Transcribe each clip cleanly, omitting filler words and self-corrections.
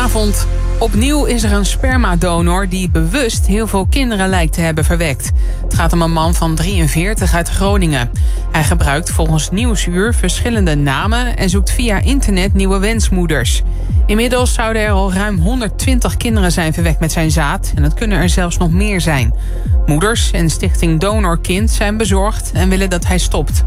Goedenavond. Opnieuw is er een spermadonor die bewust heel veel kinderen lijkt te hebben verwekt. Het gaat om een man van 43 uit Groningen. Hij gebruikt volgens Nieuwsuur verschillende namen en zoekt via internet nieuwe wensmoeders. Inmiddels zouden er al ruim 120 kinderen zijn verwekt met zijn zaad en het kunnen er zelfs nog meer zijn. Moeders en Stichting Donorkind zijn bezorgd en willen dat hij stopt.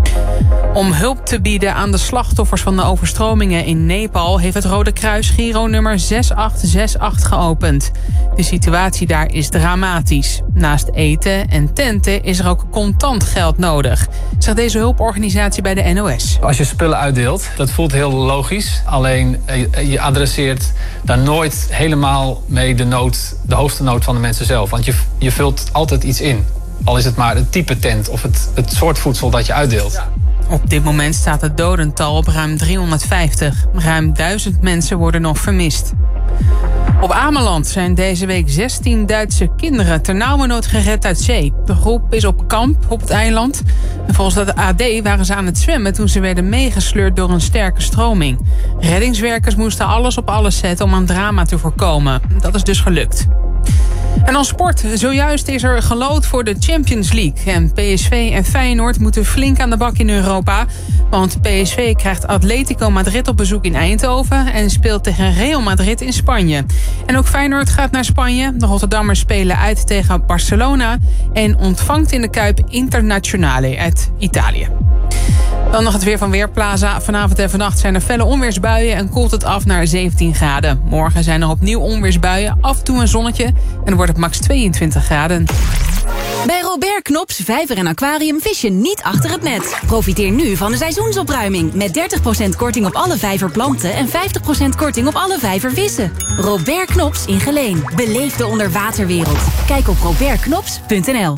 Om hulp te bieden aan de slachtoffers van de overstromingen in Nepal heeft het Rode Kruis Giro nummer 6868 geopend. De situatie daar is dramatisch. Naast eten en tenten is er ook contant geld nodig, zegt deze hulporganisatie bij de NOS. Als je spullen uitdeelt, dat voelt heel logisch. Alleen je adresseert daar nooit helemaal mee de hoogste nood van de mensen zelf. Want je vult altijd iets in. Al is het maar het type tent of het soort voedsel dat je uitdeelt. Op dit moment staat het dodental op ruim 350. Ruim 1000 mensen worden nog vermist. Op Ameland zijn deze week 16 Duitse kinderen ternauwernood gered uit zee. De groep is op kamp op het eiland. En volgens de AD waren ze aan het zwemmen toen ze werden meegesleurd door een sterke stroming. Reddingswerkers moesten alles op alles zetten om een drama te voorkomen. Dat is dus gelukt. En dan sport. Zojuist is er geloot voor de Champions League. En PSV en Feyenoord moeten flink aan de bak in Europa. Want PSV krijgt Atletico Madrid op bezoek in Eindhoven en speelt tegen Real Madrid in Spanje. En ook Feyenoord gaat naar Spanje. De Rotterdammers spelen uit tegen Barcelona en ontvangt in de Kuip Internazionale uit Italië. Dan nog het weer van Weerplaza. Vanavond en vannacht zijn er felle onweersbuien en koelt het af naar 17 graden. Morgen zijn er opnieuw onweersbuien, af en toe een zonnetje en dan wordt het max 22 graden. Bij Robert Knops Vijver en Aquarium vis je niet achter het net. Profiteer nu van de seizoensopruiming met 30% korting op alle vijverplanten en 50% korting op alle vijvervissen. Robert Knops in Geleen. Beleef de onderwaterwereld. Kijk op robertknops.nl.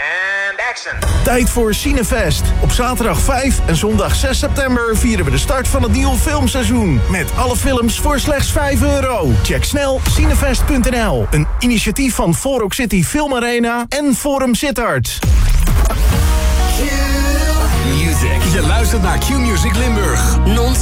Tijd voor Cinefest. Op zaterdag 5 en zondag 6 september vieren we de start van het nieuwe filmseizoen. Met alle films voor slechts €5. Check snel cinefest.nl. Een initiatief van Forok City Film Arena en Forum Sittard. Je luistert naar Q-Music Limburg. Non-stop